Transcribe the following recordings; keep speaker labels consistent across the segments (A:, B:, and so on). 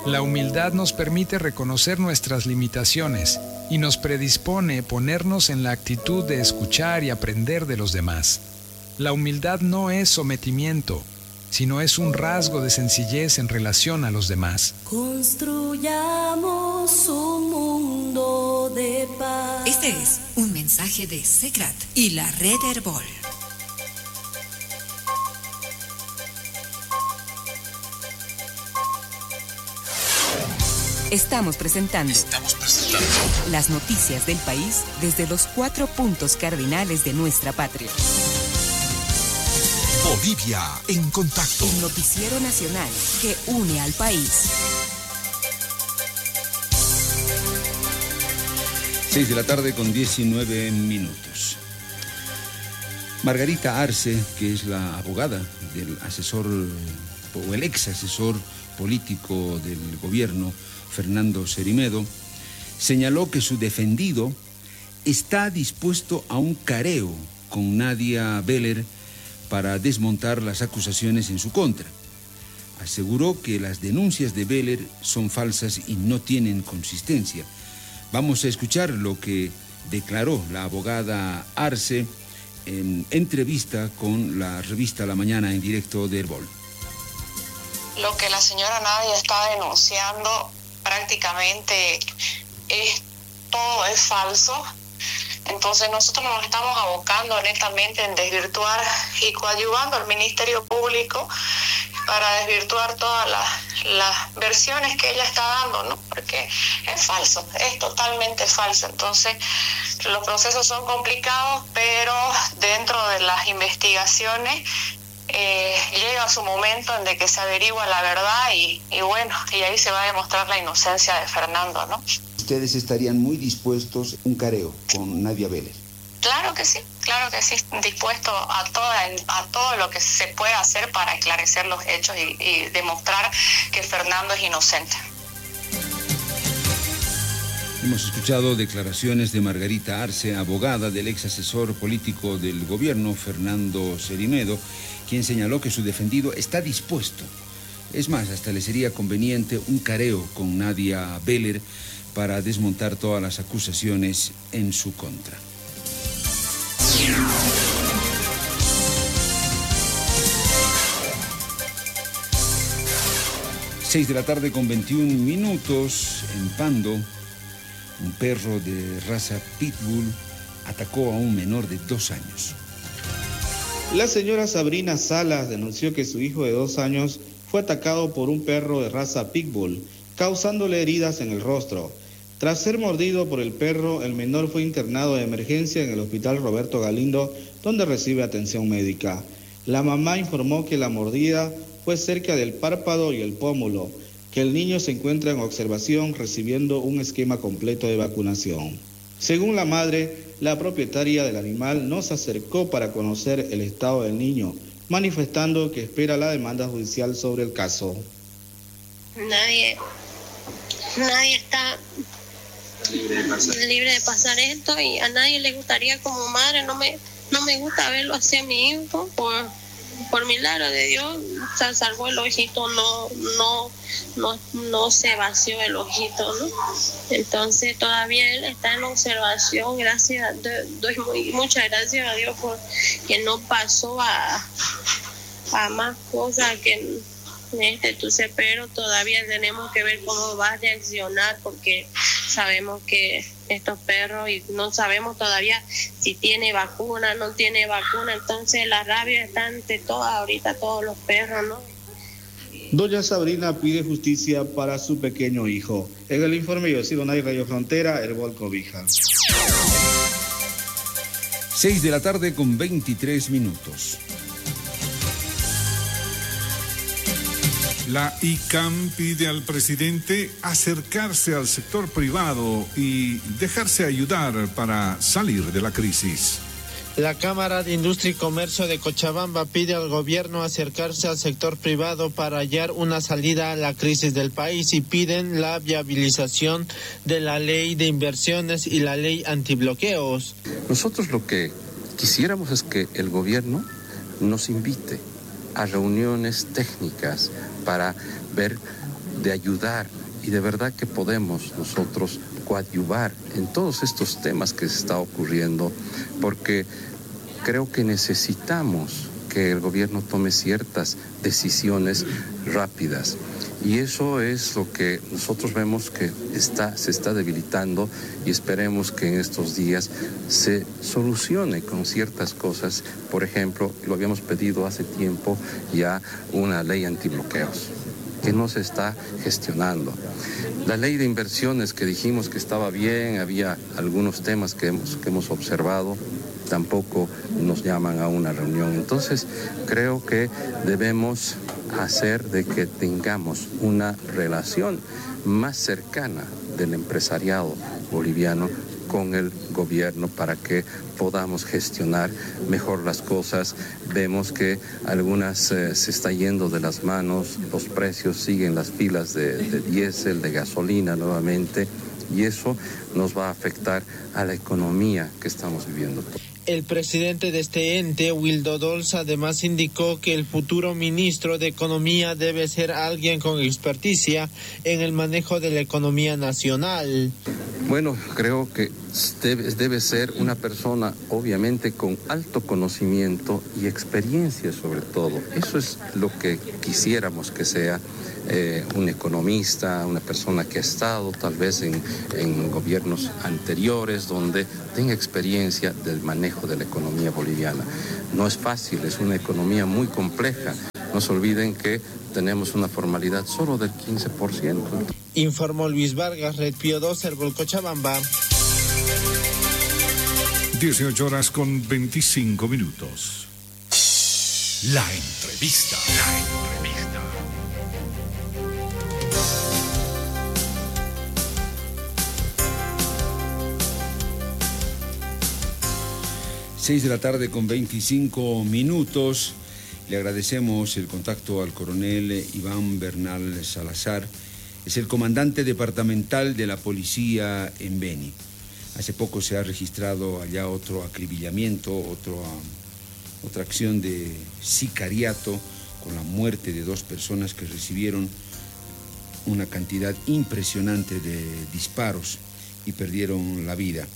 A: La humildad nos permite reconocer nuestras limitaciones y nos predispone ponernos en la actitud de escuchar y aprender de los demás. La humildad no es sometimiento, sino es un rasgo de sencillez en relación a los demás.
B: Construyamos un mundo de paz.
C: Este es un mensaje de Secrat y la Red Herbol. Estamos presentando las noticias del país desde los 4 puntos cardinales de nuestra patria.
D: Bolivia en contacto.
C: El noticiero nacional que une al país.
E: 6 de la tarde con 19 minutos. Margarita Arce, que es la abogada del asesor o el ex asesor político del gobierno, Fernando Cerimedo, señaló que su defendido está dispuesto a un careo con Nadia Beller para desmontar las acusaciones en su contra. Aseguró que las denuncias de Beller son falsas y no tienen consistencia. Vamos a escuchar lo que declaró la abogada Arce en entrevista con la revista La Mañana en directo de Herbol.
F: Lo que la señora Nadia está denunciando prácticamente todo es falso. Entonces nosotros nos estamos abocando netamente en desvirtuar y coadyuvando al Ministerio Público para desvirtuar todas las versiones que ella está dando, ¿no? Porque es falso, es totalmente falso. Entonces los procesos son complicados, pero dentro de las investigaciones llega su momento en de que se averigua la verdad y bueno, y ahí se va a demostrar la inocencia de Fernando, ¿no?
E: ¿Ustedes estarían muy dispuestos a un careo con Nadia Beller?
F: Claro que sí, dispuesto a todo lo que se pueda hacer para esclarecer los hechos y demostrar que Fernando es inocente.
E: Hemos escuchado declaraciones de Margarita Arce, abogada del ex asesor político del gobierno, Fernando Cerimedo, quien señaló que su defendido está dispuesto. Es más, hasta le sería conveniente un careo con Nadia Beller para desmontar todas las acusaciones en su contra. Seis de la tarde con 21 minutos, en Pando, un perro de raza Pitbull atacó a un menor de 2 años.
G: La señora Sabrina Salas denunció que su hijo de 2 años fue atacado por un perro de raza Pitbull, causándole heridas en el rostro. Tras ser mordido por el perro, el menor fue internado de emergencia en el Hospital Roberto Galindo, donde recibe atención médica. La mamá informó que la mordida fue cerca del párpado y el pómulo, que el niño se encuentra en observación recibiendo un esquema completo de vacunación. Según la madre, la propietaria del animal no se acercó para conocer el estado del niño, manifestando que espera la demanda judicial sobre el caso.
H: Nadie está libre de pasar esto y a nadie le gustaría, como madre, no me gusta verlo así a mi hijo. Por milagro de Dios se salvó el ojito, no se vació el ojito, ¿no? Entonces todavía él está en observación. Doy muchas gracias a Dios por que no pasó a más cosas que entonces, pero todavía tenemos que ver cómo va a reaccionar, porque sabemos que estos perros, y no sabemos todavía si tiene vacuna, no tiene vacuna. Entonces la rabia está ante todas ahorita, todos los perros, ¿no?
G: Doña Sabrina pide justicia para su pequeño hijo. En el informe yo sigo Nay Radio Frontera, Herbol Cobija.
E: 6 de la tarde con 23 minutos.
I: La ICAM pide al presidente acercarse al sector privado y dejarse ayudar para salir de la crisis.
J: La Cámara de Industria y Comercio de Cochabamba pide al gobierno acercarse al sector privado para hallar una salida a la crisis del país y piden la viabilización de la ley de inversiones y la ley antibloqueos.
K: Nosotros lo que quisiéramos es que el gobierno nos invite a reuniones técnicas para ver de ayudar, y de verdad que podemos nosotros coadyuvar en todos estos temas que se está ocurriendo, porque creo que necesitamos que el gobierno tome ciertas decisiones rápidas. Y eso es lo que nosotros vemos que se está debilitando, y esperemos que en estos días se solucione con ciertas cosas. Por ejemplo, lo habíamos pedido hace tiempo ya, una ley antibloqueos, que no se está gestionando. La ley de inversiones, que dijimos que estaba bien, había algunos temas que hemos observado, tampoco nos llaman a una reunión. Entonces, creo que debemos hacer de que tengamos una relación más cercana del empresariado boliviano con el gobierno para que podamos gestionar mejor las cosas. Vemos que algunas se está yendo de las manos, los precios siguen las filas de diésel, de gasolina nuevamente, y eso nos va a afectar a la economía que estamos viviendo.
J: El presidente de este ente, Wildo Dolza, además indicó que el futuro ministro de Economía debe ser alguien con experticia en el manejo de la economía nacional.
K: Bueno, creo que debe ser una persona obviamente con alto conocimiento y experiencia sobre todo. Eso es lo que quisiéramos que sea. Un economista, una persona que ha estado tal vez en gobiernos anteriores, donde tenga experiencia del manejo de la economía boliviana. No es fácil, es una economía muy compleja. No se olviden que tenemos una formalidad solo del 15%.
J: Informó Luis Vargas, Red Pío 2, Herbol, Cochabamba.
I: 18:25.
D: La entrevista.
E: 6:25. Le agradecemos el contacto al coronel Iván Bernal Salazar. Es el comandante departamental de la policía en Beni. Hace poco se ha registrado allá otro acribillamiento, otra acción de sicariato, con la muerte de 2 personas que recibieron una cantidad impresionante de disparos y perdieron la vida.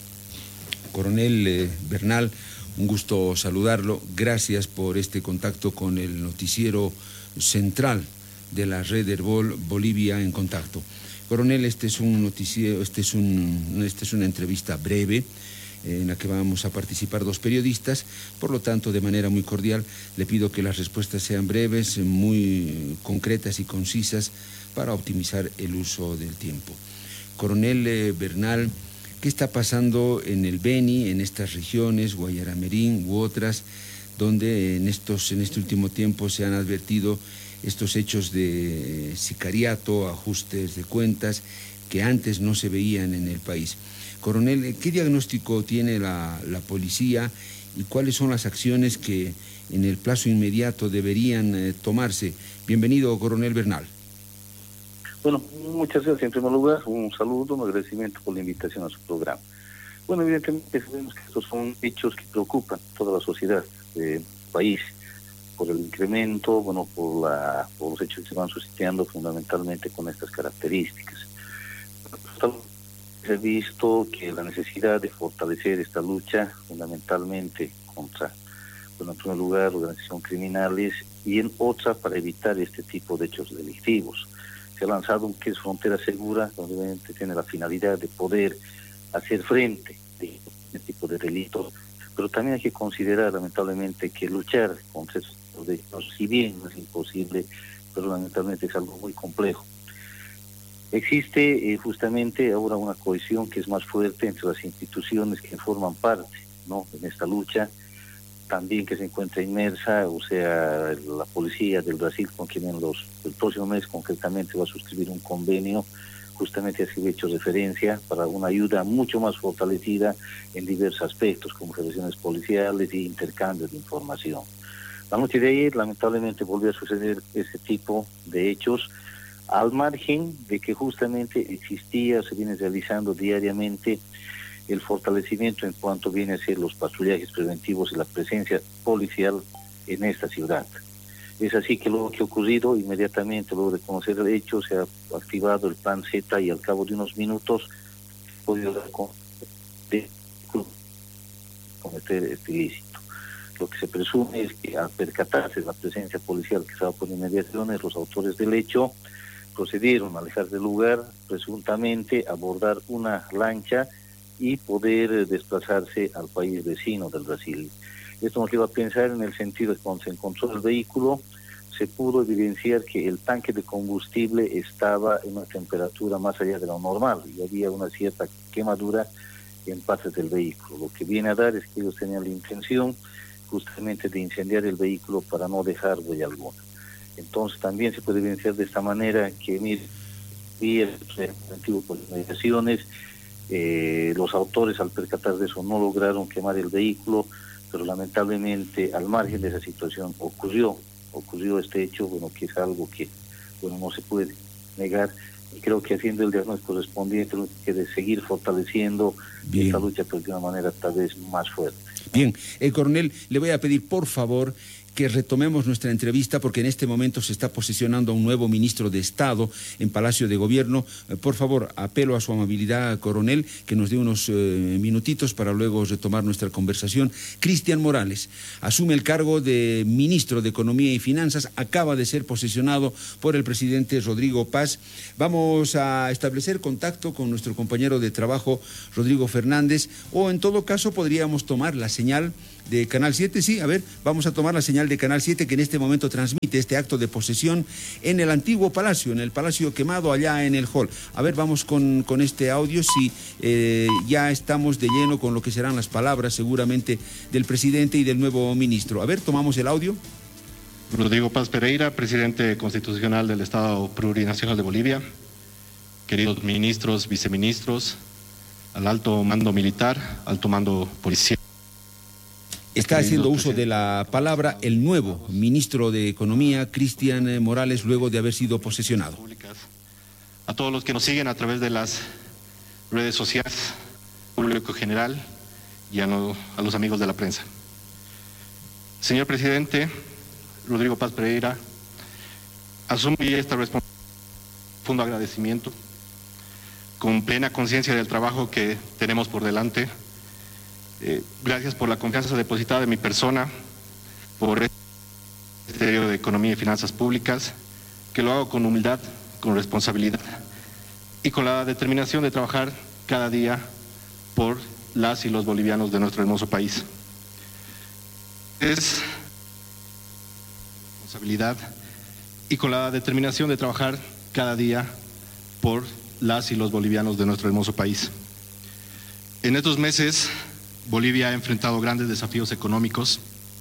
E: Coronel Bernal, un gusto saludarlo. Gracias por este contacto con el noticiero central de la red Herbol Bolivia en Contacto. Coronel, este es un noticiero, esta es una entrevista breve en la que vamos a participar 2 periodistas. Por lo tanto, de manera muy cordial, le pido que las respuestas sean breves, muy concretas y concisas, para optimizar el uso del tiempo. Coronel Bernal, ¿qué está pasando en el Beni, en estas regiones, Guayaramerín u otras, donde en este último tiempo se han advertido estos hechos de sicariato, ajustes de cuentas, que antes no se veían en el país? Coronel, ¿qué diagnóstico tiene la policía y cuáles son las acciones que en el plazo inmediato deberían tomarse? Bienvenido, Coronel Bernal.
L: Bueno, muchas gracias. En primer lugar, un saludo, un agradecimiento por la invitación a su programa. Bueno, evidentemente sabemos que estos son hechos que preocupan a toda la sociedad del país, por el incremento, por los hechos que se van suscitando fundamentalmente con estas características. Se ha visto que la necesidad de fortalecer esta lucha fundamentalmente contra, en primer lugar, organizaciones criminales, y en otra para evitar este tipo de hechos delictivos. Se ha lanzado un que es Frontera Segura, donde obviamente tiene la finalidad de poder hacer frente a este tipo de delitos, pero también hay que considerar lamentablemente que luchar contra estos delitos, si bien no es imposible, pero lamentablemente es algo muy complejo. Existe justamente ahora una cohesión que es más fuerte entre las instituciones que forman parte, ¿no?, en esta lucha, también que se encuentra inmersa, o sea, la policía del Brasil, con quien el próximo mes concretamente va a suscribir un convenio, justamente a que he hecho referencia, para una ayuda mucho más fortalecida en diversos aspectos, como relaciones policiales y intercambio de información. La noche de ayer, lamentablemente, volvió a suceder ese tipo de hechos, al margen de que justamente existía, se viene realizando diariamente el fortalecimiento en cuanto viene a ser los patrullajes preventivos y la presencia policial en esta ciudad. Es así que luego que ha ocurrido, inmediatamente luego de conocer el hecho, se ha activado el plan Z y al cabo de unos minutos ha podido cometer este ilícito. Lo que se presume es que al percatarse de la presencia policial que estaba por inmediaciones, los autores del hecho procedieron a alejar del lugar, presuntamente abordar una lancha y poder desplazarse al país vecino del Brasil. Esto nos lleva a pensar en el sentido de que cuando se encontró el vehículo, se pudo evidenciar que el tanque de combustible estaba en una temperatura más allá de lo normal y había una cierta quemadura en partes del vehículo. Lo que viene a dar es que ellos tenían la intención justamente de incendiar el vehículo para no dejar huella alguna. Entonces también se puede evidenciar de esta manera que por mediaciones, los autores al percatar de eso no lograron quemar el vehículo, pero lamentablemente al margen de esa situación ocurrió este hecho, que es algo que no se puede negar, y creo que haciendo el diagnóstico correspondiente que de seguir fortaleciendo esta lucha, pero de una manera tal vez más fuerte.
E: Bien, coronel, le voy a pedir por favor que retomemos nuestra entrevista porque en este momento se está posesionando a un nuevo ministro de Estado en Palacio de Gobierno. Por favor, apelo a su amabilidad, coronel, que nos dé unos minutitos para luego retomar nuestra conversación. Cristian Morales asume el cargo de ministro de Economía y Finanzas, acaba de ser posesionado por el presidente Rodrigo Paz. Vamos a establecer contacto con nuestro compañero de trabajo, Rodrigo Fernández, o en todo caso podríamos tomar la señal de Canal 7, sí, a ver, vamos a tomar la señal de Canal 7 que en este momento transmite este acto de posesión en el antiguo palacio, en el Palacio Quemado, allá en el hall. A ver, vamos con este audio, si ya estamos de lleno con lo que serán las palabras seguramente del presidente y del nuevo ministro. A ver, tomamos el audio.
M: Rodrigo Paz Pereira, presidente constitucional del Estado Plurinacional de Bolivia, queridos ministros, viceministros, al alto mando militar, alto mando policial.
E: Está haciendo uso de la palabra el nuevo ministro de Economía, Cristian Morales, luego de haber sido posesionado.
M: A todos los que nos siguen a través de las redes sociales, público general y a los amigos de la prensa. Señor presidente, Rodrigo Paz Pereira, asumo esta responsabilidad con profundo agradecimiento, con plena conciencia del trabajo que tenemos por delante. Gracias por la confianza depositada en mi persona, por el Ministerio de Economía y Finanzas Públicas, que lo hago con humildad, con responsabilidad y con la determinación de trabajar cada día por las y los bolivianos de nuestro hermoso país. Es responsabilidad y con la determinación de trabajar cada día por las y los bolivianos de nuestro hermoso país. En estos meses, Bolivia ha enfrentado grandes desafíos económicos.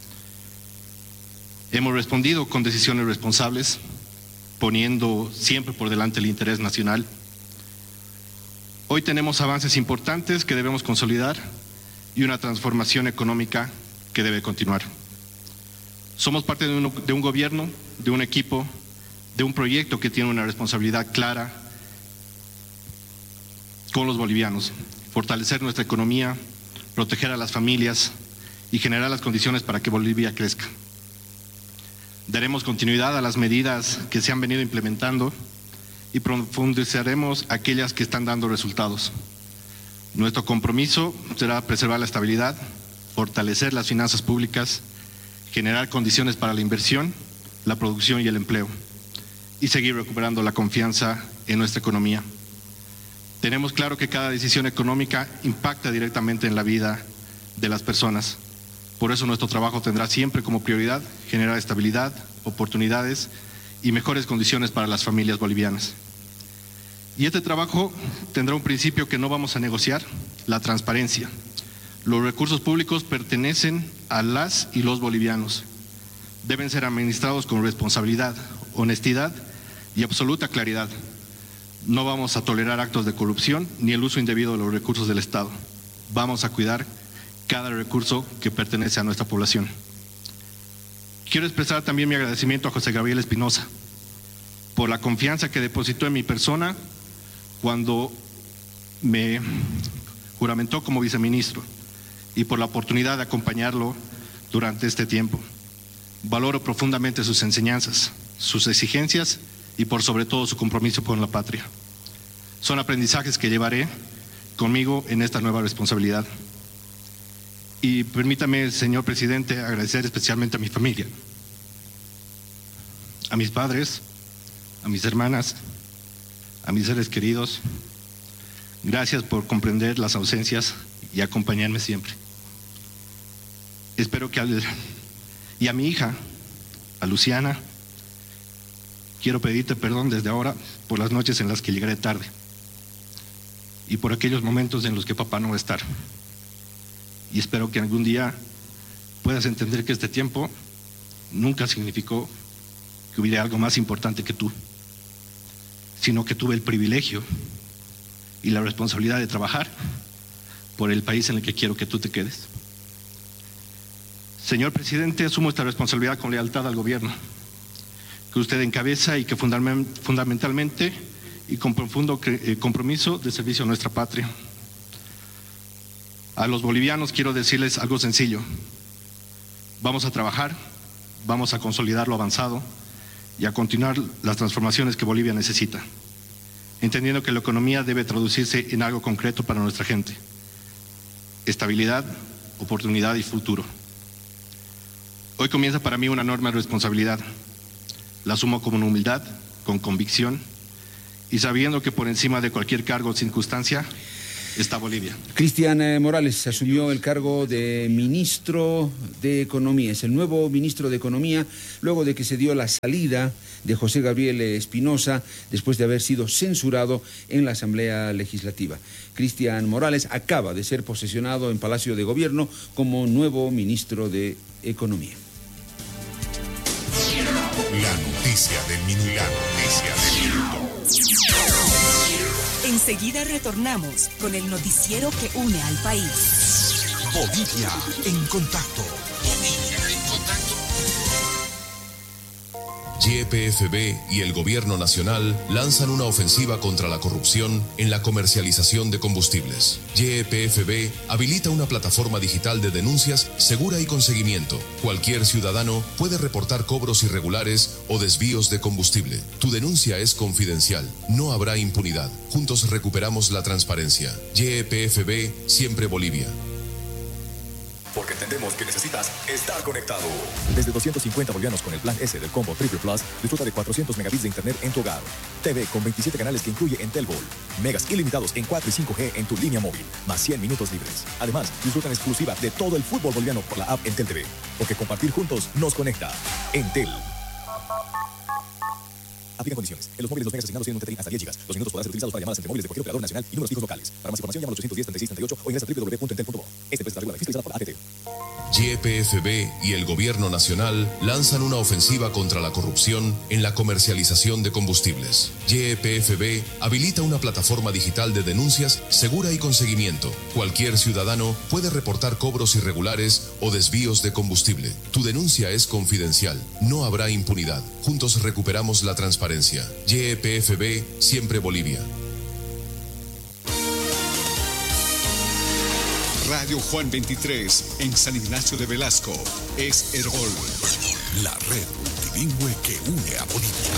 M: Hemos respondido con decisiones responsables, poniendo siempre por delante el interés nacional. Hoy tenemos avances importantes que debemos consolidar y una transformación económica que debe continuar. Somos parte de un gobierno, de un equipo, de un proyecto que tiene una responsabilidad clara con los bolivianos: fortalecer nuestra economía, proteger a las familias y generar las condiciones para que Bolivia crezca. Daremos continuidad a las medidas que se han venido implementando y profundizaremos aquellas que están dando resultados. Nuestro compromiso será preservar la estabilidad, fortalecer las finanzas públicas, generar condiciones para la inversión, la producción y el empleo, y seguir recuperando la confianza en nuestra economía. Tenemos claro que cada decisión económica impacta directamente en la vida de las personas. Por eso nuestro trabajo tendrá siempre como prioridad generar estabilidad, oportunidades y mejores condiciones para las familias bolivianas. Y este trabajo tendrá un principio que no vamos a negociar: la transparencia. Los recursos públicos pertenecen a las y los bolivianos. Deben ser administrados con responsabilidad, honestidad y absoluta claridad. No vamos a tolerar actos de corrupción ni el uso indebido de los recursos del Estado. Vamos a cuidar cada recurso que pertenece a nuestra población. Quiero expresar también mi agradecimiento a José Gabriel Espinosa por la confianza que depositó en mi persona cuando me juramentó como viceministro y por la oportunidad de acompañarlo durante este tiempo. Valoro profundamente sus enseñanzas, sus exigencias y por sobre todo su compromiso con la patria. Son aprendizajes que llevaré conmigo en esta nueva responsabilidad. Y permítame, señor presidente, agradecer especialmente a mi familia, a mis padres, a mis hermanas, a mis seres queridos. Gracias por comprender las ausencias y acompañarme siempre. Espero que y a mi hija, a Luciana, quiero pedirte perdón desde ahora por las noches en las que llegaré tarde y por aquellos momentos en los que papá no va a estar. Y espero que algún día puedas entender que este tiempo nunca significó que hubiera algo más importante que tú, sino que tuve el privilegio y la responsabilidad de trabajar por el país en el que quiero que tú te quedes. Señor presidente, asumo esta responsabilidad con lealtad al gobierno que usted encabeza y que fundamentalmente y con profundo compromiso de servicio a nuestra patria. A los bolivianos quiero decirles algo sencillo. Vamos a trabajar, vamos a consolidar lo avanzado y a continuar las transformaciones que Bolivia necesita, entendiendo que la economía debe traducirse en algo concreto para nuestra gente: estabilidad, oportunidad y futuro. Hoy comienza para mí una enorme responsabilidad. La asumo con humildad, con convicción y sabiendo que por encima de cualquier cargo o circunstancia está Bolivia.
E: Cristian Morales asumió el cargo de ministro de Economía. Es el nuevo ministro de Economía luego de que se dio la salida de José Gabriel Espinosa después de haber sido censurado en la Asamblea Legislativa. Cristian Morales acaba de ser posesionado en Palacio de Gobierno como nuevo ministro de Economía.
D: La noticia del minuto.
C: Enseguida retornamos con el noticiero que une al país.
D: Bolivia en contacto. YPFB y el Gobierno Nacional lanzan una ofensiva contra la corrupción en la comercialización de combustibles. YPFB habilita una plataforma digital de denuncias segura y con seguimiento. Cualquier ciudadano puede reportar cobros irregulares o desvíos de combustible. Tu denuncia es confidencial. No habrá impunidad. Juntos recuperamos la transparencia. YPFB, siempre Bolivia.
N: Porque entendemos que necesitas estar conectado. Desde 250 bolivianos con el plan S del combo Triple Plus, disfruta de 400 megabits de internet en tu hogar. TV con 27 canales que incluye Entelgol. Megas ilimitados en 4 y 5G en tu línea móvil, más 100 minutos libres. Además, disfruta en exclusiva de todo el fútbol boliviano por la app Entel TV. Porque compartir juntos nos conecta. Entel. Aplican condiciones. En los móviles los megas asignados tienen un TTI hasta 10 GB. Los minutos podrán ser utilizados para llamadas entre móviles de cualquier operador nacional y números fijos locales. Para más información llama al 810-3638 o ingresa a www.entel.bo. Este precio regula fiscalizada por la ATT.
D: YPFB y el Gobierno Nacional lanzan una ofensiva contra la corrupción en la comercialización de combustibles. YPFB habilita una plataforma digital de denuncias segura y con seguimiento. Cualquier ciudadano puede reportar cobros irregulares o desvíos de combustible. Tu denuncia es confidencial. No habrá impunidad. Juntos recuperamos la transparencia. YPFB, siempre Bolivia.
O: Radio Juan 23 en San Ignacio de Velasco es Herbol,
D: la red multilingüe que une a Bolivia.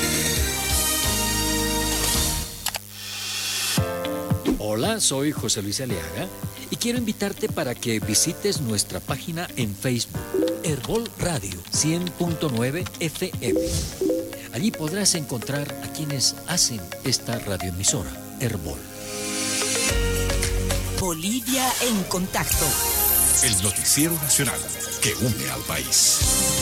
P: Hola, soy José Luis Aliaga y quiero invitarte para que visites nuestra página en Facebook, Herbol Radio 100.9 FM. Allí podrás encontrar a quienes hacen esta radioemisora, Herbol.
C: Bolivia en contacto.
D: El noticiero nacional que une al país.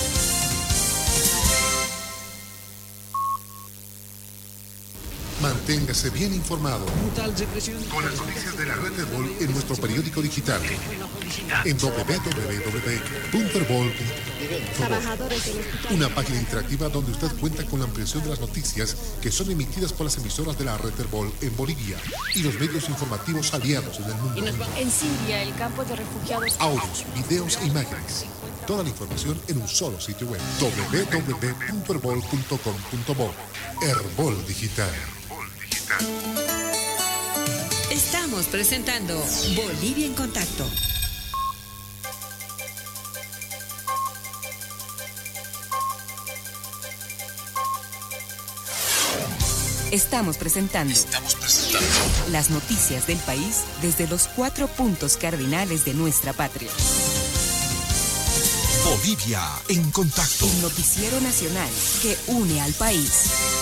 Q: Manténgase bien informado con las noticias de la red Herbol en nuestro periódico digital en www.herbol.com. Una página interactiva donde usted cuenta con la ampliación de las noticias que son emitidas por las emisoras de la red Herbol en Bolivia y los medios informativos aliados en el mundo.
R: En Siria, el campo de refugiados.
Q: Audios, videos e imágenes. Toda la información en un solo sitio web. www.herbol.com.bo. Herbol Digital.
C: Estamos presentando Bolivia en contacto. Estamos presentando las noticias del país desde los 4 puntos cardinales de nuestra patria.
S: Bolivia en contacto.
C: El noticiero nacional que une al país.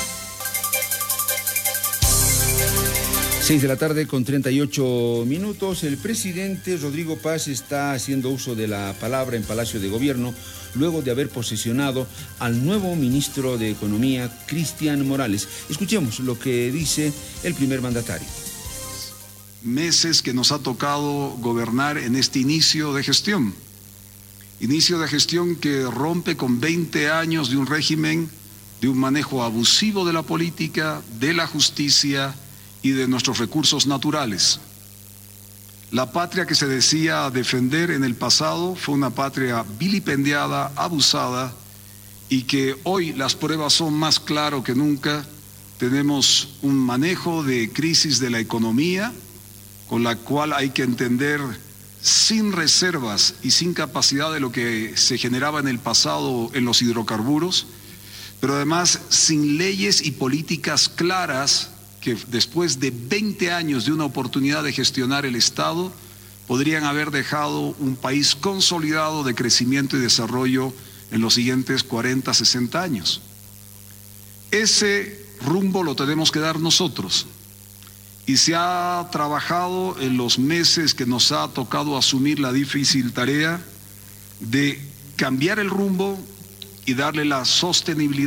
E: 6 de la tarde con 38 minutos. El presidente Rodrigo Paz está haciendo uso de la palabra en Palacio de Gobierno luego de haber posesionado al nuevo ministro de Economía, Cristian Morales. Escuchemos lo que dice el primer mandatario.
T: Meses que nos ha tocado gobernar en este inicio de gestión. Inicio de gestión que rompe con 20 años de un régimen, de un manejo abusivo de la política, de la justicia y de nuestros recursos naturales. La patria que se decía defender en el pasado fue una patria vilipendiada, abusada, y que hoy las pruebas son más claras que nunca. Tenemos un manejo de crisis de la economía, con la cual hay que entender sin reservas y sin capacidad de lo que se generaba en el pasado en los hidrocarburos, pero además sin leyes y políticas claras que después de 20 años de una oportunidad de gestionar el Estado, podrían haber dejado un país consolidado de crecimiento y desarrollo en los siguientes 40, 60 años. Ese rumbo lo tenemos que dar nosotros. Y se ha trabajado en los meses que nos ha tocado asumir la difícil tarea de cambiar el rumbo y darle la sostenibilidad